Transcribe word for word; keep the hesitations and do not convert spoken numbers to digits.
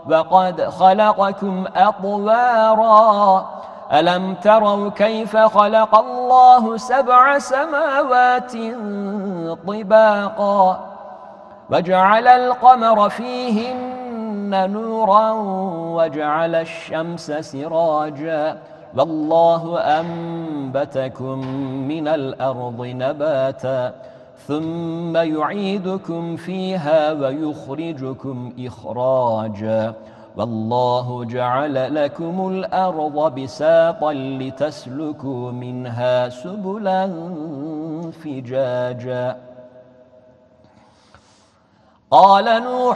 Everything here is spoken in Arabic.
وقد خلقكم أطوارا ألم تروا كيف خلق الله سبع سماوات طباقا وجعل القمر فيهن نورا وجعل الشمس سراجا والله أنبتكم من الأرض نباتا ثم يعيدكم فيها ويخرجكم إخراجا والله جعل لكم الأرض بساطا لتسلكوا منها سبلا فجاجا قال نوح